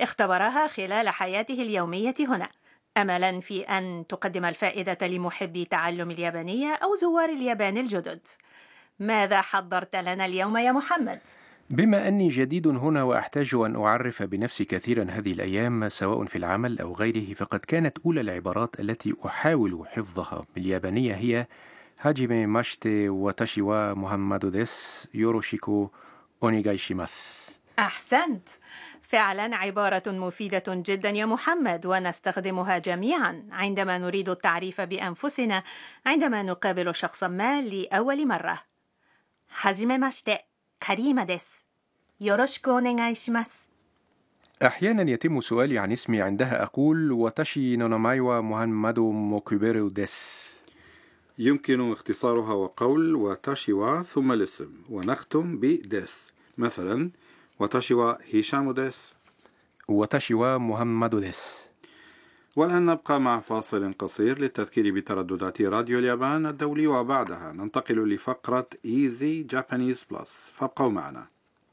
اختبرها خلال حياته اليومية هنا، أملاً في أن تقدم الفائدة لمحبي تعلم اليابانية أو زوار اليابان الجدد. ماذا حضرت لنا اليوم يا محمد؟ بما أني جديد هنا وأحتاج أن أعرف بنفسي كثيرا هذه الأيام سواء في العمل أو غيره، فقد كانت أولى العبارات التي أحاول حفظها باليابانية هي هاجيمي ماشتي واتاشي وا موهامادو ديس يوروشيكو أونيغايشيماس. أحسنت، فعلا عبارة مفيدة جدا يا محمد، ونستخدمها جميعا عندما نريد التعريف بأنفسنا عندما نقابل شخصا ما لأول مرة. هاجيمي ماشتي كريمة ديس يوروشيكو أونيغايشيماس. أحيانا يتم سؤالي عن اسمي، عندها أقول واتاشي نونامايوا موهامادو موكوبيرو ديس. يمكن اختصارها وقول واتاشي وا ثم الاسم ونختم بديس، مثلا واتاشي وا هيشامو ديس، واتاشي وا موهامادو ديس. والآن نبقى مع فاصل قصير للتذكير بترددات راديو اليابان الدولي، وبعدها ننتقل لفقرة Easy Japanese Plus، فابقوا معنا.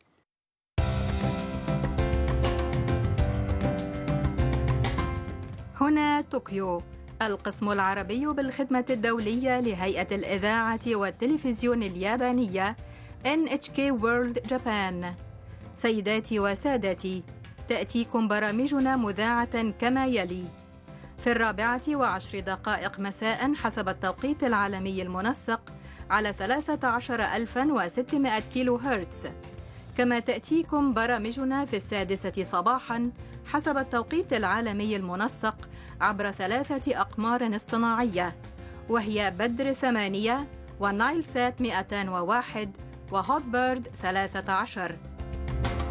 هنا طوكيو، القسم العربي بالخدمة الدولية لهيئة الإذاعة والتلفزيون اليابانية NHK World Japan. سيداتي وسادتي، تأتيكم برامجنا مذاعة كما يلي: في 14:10 مساء حسب التوقيت العالمي المنسق على 13600 كيلو هرتز. كما تأتيكم برامجنا في 6 صباحاً حسب التوقيت العالمي المنسق عبر 3 أقمار اصطناعية، وهي بدر 8 ونايل سات 201 وهوت بيرد 13.